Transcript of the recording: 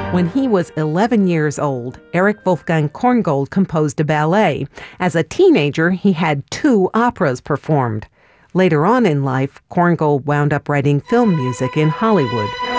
When he was 11 years old, Erich Wolfgang Korngold composed a ballet. As a teenager, he had 2 operas performed. Later on in life, Korngold wound up writing film music in Hollywood.